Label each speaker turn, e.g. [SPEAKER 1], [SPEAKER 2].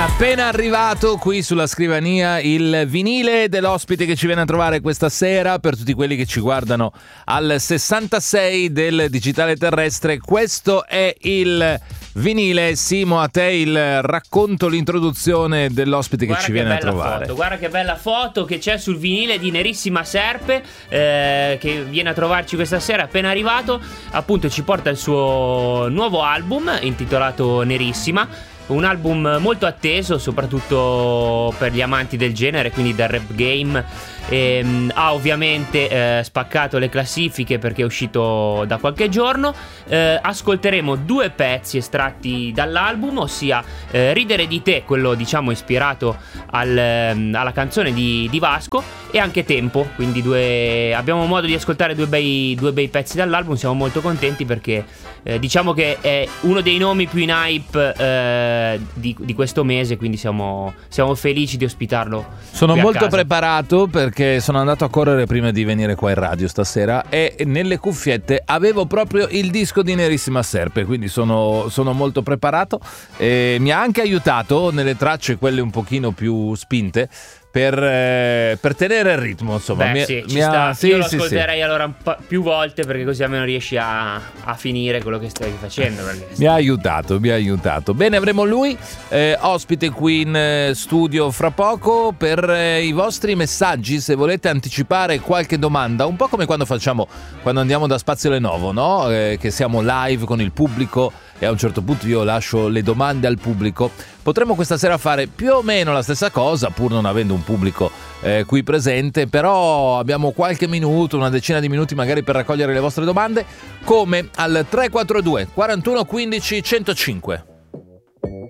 [SPEAKER 1] Appena arrivato qui sulla scrivania il vinile dell'ospite che ci viene a trovare questa sera. Per tutti quelli che ci guardano al 66 del digitale terrestre, questo è il vinile. Simo, a te il racconto, l'introduzione dell'ospite che ci viene a trovare.
[SPEAKER 2] Guarda che bella foto che c'è sul vinile di Nerissima Serpe, che viene a trovarci questa sera, appena arrivato. Appunto ci porta il suo nuovo album intitolato Nerissima. Un album molto atteso, soprattutto per gli amanti del genere, quindi del rap game. Ha ovviamente spaccato le classifiche perché è uscito da qualche giorno. Ascolteremo due pezzi estratti dall'album, ossia Ridere di te, quello diciamo ispirato alla canzone di Vasco, e anche Tempo. Quindi abbiamo modo di ascoltare due bei pezzi dall'album. Siamo molto contenti perché diciamo che è uno dei nomi più in hype di questo mese, quindi siamo felici di ospitarlo.
[SPEAKER 1] Sono
[SPEAKER 2] qui a
[SPEAKER 1] molto
[SPEAKER 2] casa.
[SPEAKER 1] preparato perché sono andato a correre prima di venire qua in radio stasera e nelle cuffiette avevo proprio il disco di Nerissima Serpe, quindi sono molto preparato. Mi ha anche aiutato nelle tracce, quelle un pochino più spinte, per tenere il ritmo, insomma.
[SPEAKER 2] Io lo ascolterei allora più volte, perché così almeno riesci a finire quello che stai facendo.
[SPEAKER 1] Mi ha aiutato. Bene, avremo lui ospite qui in studio fra poco per i vostri messaggi. Se volete anticipare qualche domanda, un po' come quando andiamo da Spazio Lenovo, no? Che siamo live con il pubblico e a un certo punto io lascio le domande al pubblico. Potremmo questa sera fare più o meno la stessa cosa, pur non avendo un pubblico qui presente, però abbiamo qualche minuto, una decina di minuti magari per raccogliere le vostre domande, come al 342 41 15 105.